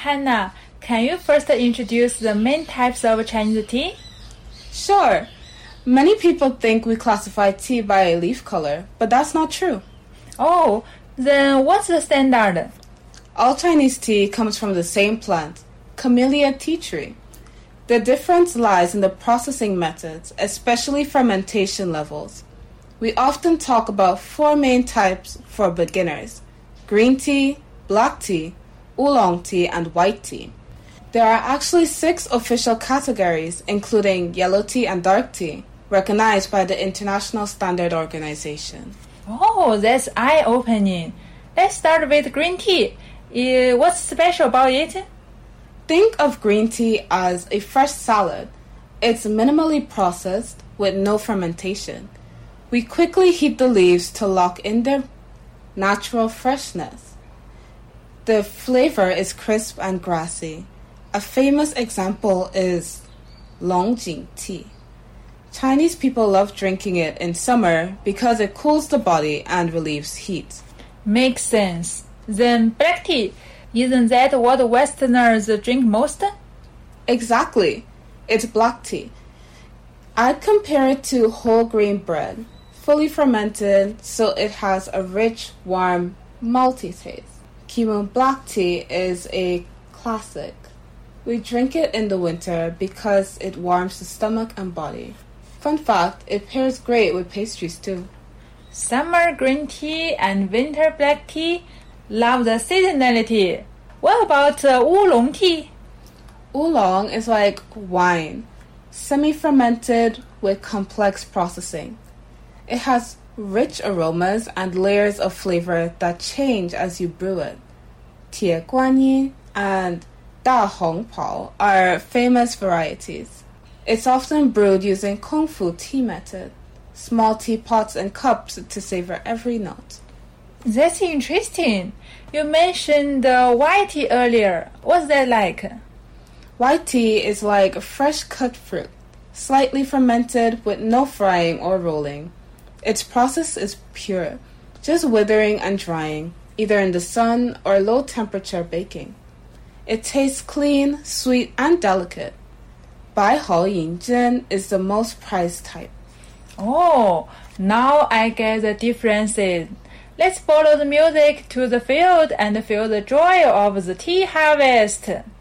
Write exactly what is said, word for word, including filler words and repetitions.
Hannah, can you first introduce the main types of Chinese tea? Sure. Many people think we classify tea by leaf color, but that's not true. Oh, then what's the standard? All Chinese tea comes from the same plant, Camellia tea tree. The difference lies in the processing methods, especially fermentation levels. We often talk about four main types for beginners: green tea, black tea, oolong tea, and white tea. There are actually six official categories, including yellow tea and dark tea, recognized by the International Standard Organization. Oh, that's eye-opening. Let's start with green tea. Uh, what's special about it? Think of green tea as a fresh salad. It's minimally processed with no fermentation. We quickly heat the leaves to lock in their natural freshness. The flavor is crisp and grassy. A famous example is Longjing tea. Chinese people love drinking it in summer because it cools the body and relieves heat. Makes sense. Then black tea, isn't that what Westerners drink most? Exactly. It's black tea. I'd compare it to whole grain bread, fully fermented so it has a rich, warm, malty taste. Keemun black tea is a classic. We drink it in the winter because it warms the stomach and body. Fun fact, it pairs great with pastries too. Summer green tea and winter black tea. Love the seasonality. What about uh, oolong tea? Oolong is like wine, semi-fermented with complex processing. It has rich aromas and layers of flavor that change as you brew it. Tie Guanyin and Da Hong Pao are famous varieties. It's often brewed using Kung Fu tea method, small teapots and cups to savor every note. That's interesting. You mentioned uh, white tea earlier. What's that like? White tea is like fresh cut fruit, slightly fermented with no frying or rolling. Its process is pure, just withering and drying, either in the sun or low temperature baking. It tastes clean, sweet, and delicate. Bai Hao Yin Zhen is the most prized type. Oh, now I get the differences. Let's follow the music to the field and feel the joy of the tea harvest.